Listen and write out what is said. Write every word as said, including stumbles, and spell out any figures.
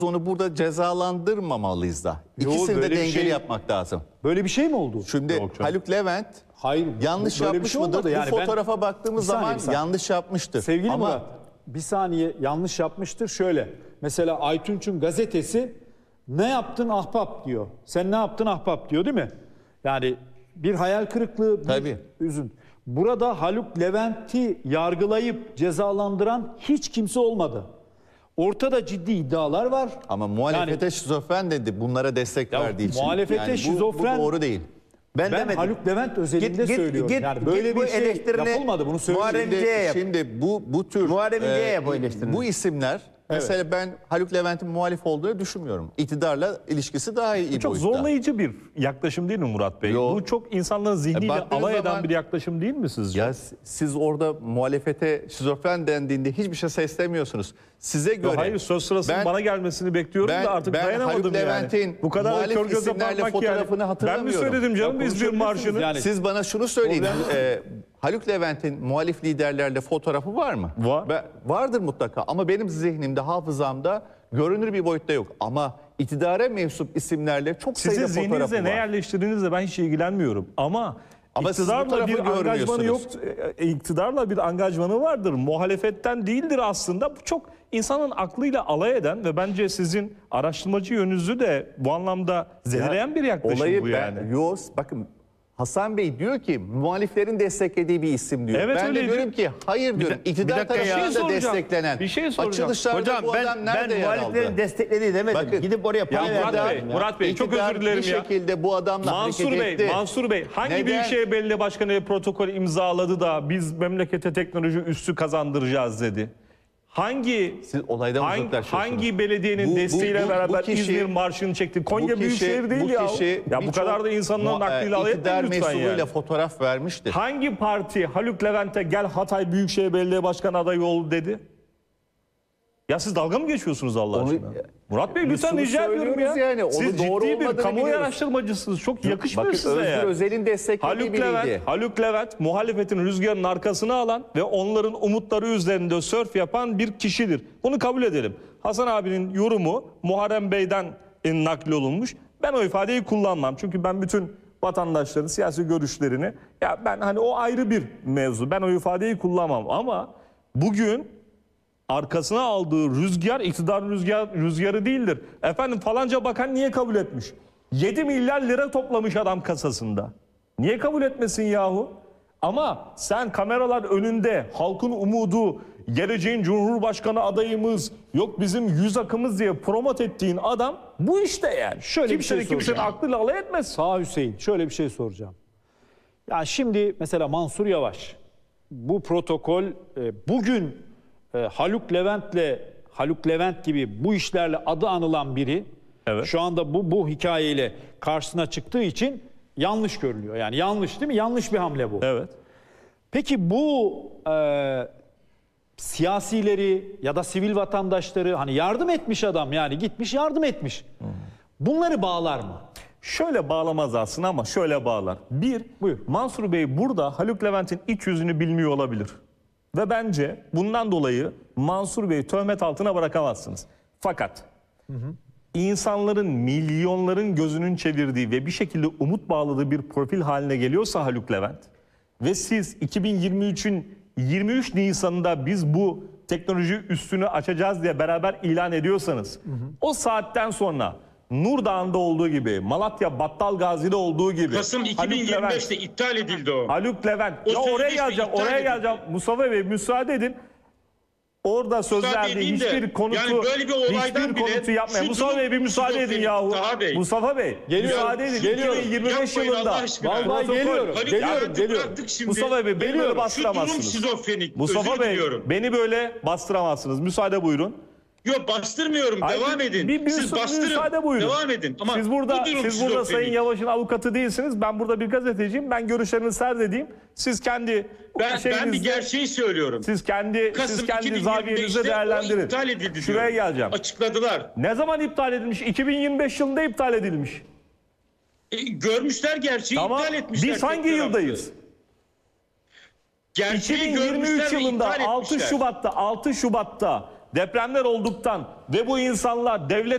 onu burada cezalandırmamalıyız da. Yo, İkisini de böyle bir dengeli şey- yapmak lazım. Böyle bir şey mi oldu? Şimdi Yok canım. Haluk Levent Hayır. yanlış böyle bir yapmış şey mıdır? olmadı. Yani Bu ben- fotoğrafa baktığımız Bir saniye, zaman bir saniye. yanlış yapmıştır. Sevgili Ama Murat, bir saniye yanlış yapmıştır. Şöyle, mesela Aytunç'un gazetesi ne yaptın ahbap diyor. Sen ne yaptın ahbap diyor değil mi? Yani bir hayal kırıklığı, bir Tabii. üzün. Burada Haluk Levent'i yargılayıp cezalandıran hiç kimse olmadı. Ortada ciddi iddialar var. ama muhalefete Yani- şizofren dedi bunlara destek Ya, verdiği için. muhalefete bu- şizofren- Bu doğru değil. Ben, Ben demedim. Haluk Levent özelinde Git- git- söylüyorum. git- yani git böyle bu bir şey eleştirini yapılmadı, bunu söyleyeyim. Muharrem Şimdi, İnce'ye yap. şimdi bu bu tür Muharrem İnce'ye yap o eleştirini. bu isimler mesela ben Haluk Levent'in muhalif olduğunu düşünmüyorum. İktidarla ilişkisi daha iyi Çok boyutta. zorlayıcı bir yaklaşım değil mi Murat Bey? Yo. Bu çok insanların zihniyle E, baktığınız alay eden zaman- bir yaklaşım değil mi sizce? Ya s- siz orada muhalefete şizofren dendiğinde hiçbir şey seslemiyorsunuz. Size göre... Hayır, söz sırasının ben- bana gelmesini bekliyorum ben- da artık ben dayanamadım Haluk yani. Levent'in Bu kadar da muhalif kör göze isimlerle parmak yani. fotoğrafını Ben mi hatırlamıyorum. söyledim canım Ya İzmir konuşabilirsiniz Marşı'nı? yani. Siz bana şunu söyleyin. Ee, Haluk Levent'in muhalif liderlerle fotoğrafı var mı? Var. Ve vardır mutlaka ama benim zihnimde, hafızamda görünür bir boyutta yok. Ama iktidara mensup isimlerle çok sayıda Sizin fotoğrafı zihninizde ne var. yerleştirdiğinizle ben hiç ilgilenmiyorum. Ama, Ama siz bu iktidarla tarafı bir angajmanı yok. görmüyorsunuz. e, iktidarla bir angajmanı vardır. Muhalefetten değildir aslında. Bu çok insanın aklıyla alay eden ve bence sizin araştırmacı yönünüzü de bu anlamda zedeleyen bir yaklaşım Olayı bu yani. ben, yo, bakın Hasan Bey diyor ki muhaliflerin desteklediği bir isim diyor. Evet, ben de öyle diyorum ki hayır diyorum. bir İktidar dakika ya. tarafından Bir şey da soracağım. desteklenen. Bir şey soracağım. Açılışlarda Hocam bu ben, adam ben nerede yer muhaliflerin aldı? desteklediği demedim. Bakın, Gidip oraya Ya para Murat verdiler. Bey, Murat Bey çok İktidar özür dilerim bir ya. şekilde bu adamla Mansur hareket Bey, etti. Mansur Bey hangi Neden? Büyükşehir Belediye Başkanı protokol imzaladı da biz memlekete teknoloji üssü kazandıracağız dedi? Hangi Siz olaydan hangi, uzaklaşıyorsunuz. hangi belediyenin Bu- bu- desteğiyle bu- beraber bu kişi- İzmir Marşı'nı çekti? Konya Bu kişi- Büyükşehir değil bu ya. kişi Ya bu birçok kadar da insanların mu- aklıyla alay iktidar etmeyin lütfen mensubuyla yani. fotoğraf vermiştir. Hangi parti Haluk Levent'e gel Hatay Büyükşehir Belediye Başkanı adayı ol dedi? Ya siz dalga mı geçiyorsunuz Allah Onu- aşkına? Murat Bey Biz lütfen şunu rica ediyorum ya. söylüyoruz yani, onun Siz doğru ciddi bir olmadığını kamuoyu biliyoruz. araştırmacısınız. Çok yakışmıyor Bakın size Özgür yani. Özel'in desteklediği Haluk biriydi. Levent, Haluk Levent muhalefetin rüzgarının arkasına alan ve onların umutları üzerinde sörf yapan bir kişidir. Bunu kabul edelim. Hasan abinin yorumu Muharrem Bey'den nakli olunmuş. Ben o ifadeyi kullanmam. Çünkü ben bütün vatandaşların siyasi görüşlerini, ya ben hani o ayrı bir mevzu. Ben o ifadeyi kullanmam ama bugün arkasına aldığı rüzgar iktidar rüzgar, rüzgarı değildir. Efendim falanca bakan niye kabul etmiş? yedi milyar lira toplamış adam kasasında. Niye kabul etmesin yahu? Ama sen kameralar önünde halkın umudu, geleceğin Cumhurbaşkanı adayımız, yok bizim yüz akımız diye promot ettiğin adam bu işte yani. Şöyle bir Kimsenin şey kimsenin soracağım. aklıyla alay etmez. Sağ Hüseyin, şöyle bir şey soracağım. Ya şimdi mesela Mansur Yavaş, bu protokol e, bugün e, Haluk Levent'le Haluk Levent gibi bu işlerle adı anılan biri Evet. şu anda bu bu hikayeyle karşısına çıktığı için yanlış görülüyor. Yani yanlış değil mi? Yanlış bir hamle bu. Evet. Peki bu e, siyasileri ya da sivil vatandaşları hani yardım etmiş adam, yani gitmiş yardım etmiş. Bunları bağlar mı? Şöyle bağlamaz aslında ama şöyle bağlar. Bir, Buyur. Mansur Bey burada Haluk Levent'in iç yüzünü bilmiyor olabilir. Ve bence bundan dolayı Mansur Bey'i töhmet altına bırakamazsınız. Fakat insanların, milyonların gözünün çevirdiği ve bir şekilde umut bağladığı bir profil haline geliyorsa Haluk Levent ve siz iki bin yirmi üçün yirmi üç Nisan'ında biz bu teknoloji üstünü açacağız diye beraber ilan ediyorsanız o saatten sonra Nur Dağı'nda olduğu gibi, Malatya Battalgazi'de olduğu gibi Kasım Haluk iki bin yirmi beşte Levent- iptal edildi o. Haluk Levent. O Ya oraya sözleşme geleceğim, iptal oraya edildi. geleceğim. Mustafa Bey müsaade edin. Orada söz Müsaade verdiği edeyim de, hiçbir konutu, yani böyle bir olaydan hiçbir bile konutu yapmayın. şu Mustafa durum Bey bir müsaade edin şizofrenik yahu. Taha Bey. Mustafa Bey, Geliyorum, müsaade edin. geliyorum. iki bin yirmi beş Yapmayın yılında. Allah aşkına. Vallahi protokol- geliyorum, Haluk geliyorum, Levent'i geliyorum. bıraktık şimdi. Mustafa Bey beni böyle Geliyorum. Şu durum bastıramazsınız. şizofrenik. Mustafa Özür Bey diliyorum. beni böyle bastıramazsınız. Müsaade buyurun. Yok bastırmıyorum. Hayır, devam edin. bir- bir Siz müsa- bastırın. müsaade buyurun. Devam edin. Ama siz burada bu durum siz burada şizofrenik. Sayın Yavaş'ın avukatı değilsiniz. Ben burada bir gazeteciyim. Ben görüşlerimi serdedeyim. Siz kendi Ben, ben bir şeyinizde- gerçeği söylüyorum. siz kendi Kasım siz kendi iki bin yirmi zaviyenizde beşte o değerlendirin. iptal edildi Şuraya diyor. geleceğim. Açıkladılar. Ne zaman iptal edilmiş? iki bin yirmi beş yılında iptal edilmiş. E, görmüşler gerçeği Tamam. iptal etmişler. Biz hangi tekrar yıldayız? attı. Gerçeği iki bin yirmi üç görmüşler ve yılında iptal altı etmişler. Şubat'ta altı Şubat'ta depremler olduktan ve bu insanlar devlet